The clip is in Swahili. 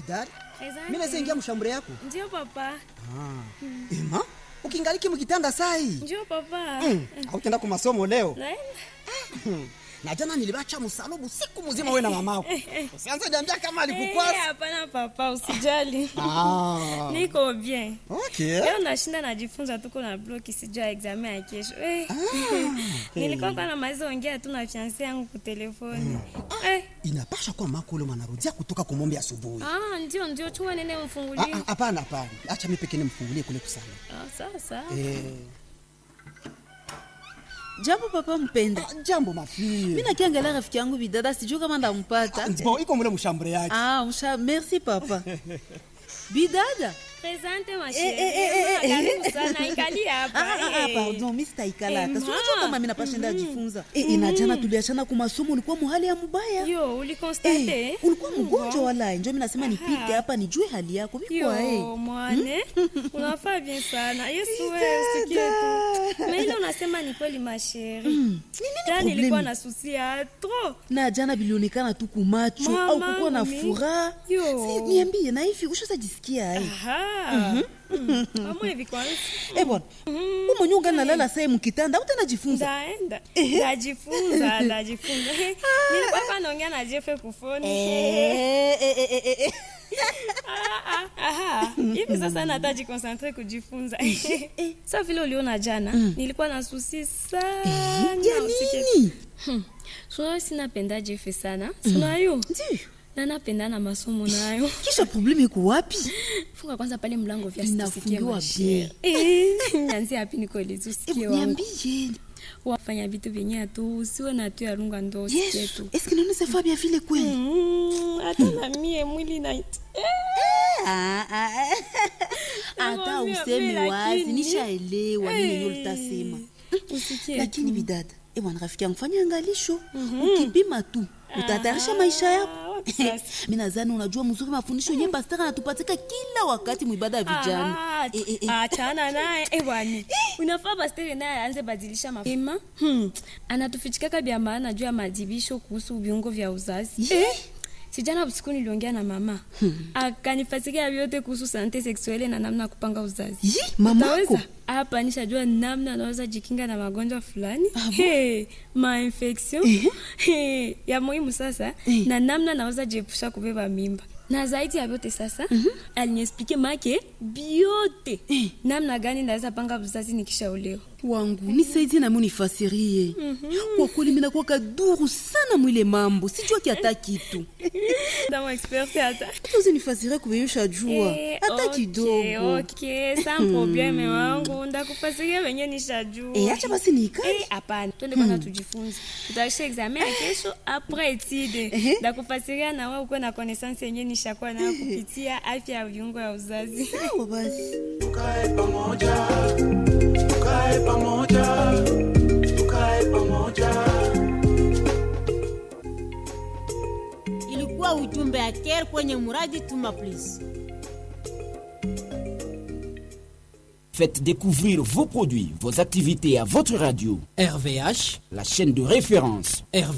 Bidari, mimi naingia mshambure yako. Ndio papa. Ema, ukingaliki mkitanda sai. Ndio papa. Hautaenda kwa masomo leo. Naenda. Na jana nilibacha msalubu siku mzima wewe na mamako. Usianze niambia kama alikukwaza. Hapana papa, usijali. Niko bien. Okay. Leo nashinda najifunza tuko na block sijua exam ya kesho. Nilikuwa na maizo ongea tu na fiancé yangu kwa telefoni. Inapasha kwa mako ule mwanarudia kutoka kumombe asubuhi. Ndio chuma nene mfungulie. Hapana. Acha mimi pekee nimfungulie kule kusana. Sawa. Jambo papa mpenda. Jambo mafie. Mimi nakiangalia rafiki yangu Bidada sijui kama ndampata. Bon, iko mule mshambure yake. Merci papa. Bidada. Presente ma chérie. Karibu sana ikali hapa. Pardon, mimi sitaikala hata. Unajua kama mimi napashinda jifunza. Inajana tuliachana kwa masomo ulikuwa muhali ya mbaya. Yo, ulikonstate? Ulikuwa mgonjwa wala njoo mimi nasema nipite hapa nijue hali yako. Bikwa mwane. Unafaa bien sana. Yesu wewe usikie tu. Mais ile unasema ni kweli ma chérie. Tani nilikuwa na susi ya trop. Na jana bilionekana tu kumacho au kukuwa na furaha. Si niambie na hivi ushazajisikia Mama hivi kwanza. Bwana. Umenyonga na lala sasa mkitanda utanajifunza. Najifunza. Nilikuwa hapa naongea na Jeff kufoni. Hivi sasa nataji concentrate kujifunza. Sasa vile uliona jana, nilikuwa na susi sana. Nini? Sio sinapenda Jeff sana. Sinayo. Ndio. Na napenda na masomo nayo. Kisha problemi iko wapi? Funga kwanza pale mlango vya sisikie bien. Nianze hapi niko ile usikie wangu. Niambie. Wafanya vitu vyenye tu usiwe na tu ya lunga ndo usikie tu. Est-ce que nous ne savons bien vile kweli? Hata na mie mwili na Hata useme wazi nishaelewa nini ulitasema. Usikie. Lakini Bidada, bwana rafiki yangu fanya angalisho. Ukipima tu utatayarisha maisha yako. Mimi nadhani unajua mzuri mafundisho yenyewe pastor anatupatika kila wakati muibada ya vijana. Achana naye bwana. Unafaa pastor naye aanze badilisha mapema. Anatufichika bia maana juu ya madibisho kuhusu viungo vya uzazi. Sijana usiku niliongea na mama. Akanifasikia vyote kuhusu sante sexuelle na namna kupanga uzazi. Mamako hapa nishajua namna naweza jikinga na magonjwa fulani. Ma-infection. Ya muhimu sasa na namna naweza jiepusha kubeba mimba. Na zaidi ya vyote sasa aliniexplique make biote namna gani naweza panga uzazi nikishaolewa. Wangu nisaidie na mimi nifasirie. Kwa kweli mimi nakuwa kaduru sana mwile mambo. Sijua kiata kitu. Kama expert hata. Tuzi nifasirie kubeyusha jua. Hata kidogo. Okay, sans probleme wangu. Ndakufasiria wenye nishajua. Acha basi nikae. Hapana. Twende kwanza tujifunze. Tutaisha examen ya kesho après étude. Ndakufasiria na wewe uko na connaissance yenye nishakuwa nayo kupitia afya ya viungo ya uzazi. Sawa basi. Tukae pamoja. Ilikuwa ujumbe ya Care kwenye muradi Tuma Please. Faites découvrir vos produits, vos activités à votre radio. RVH, la chaîne de référence.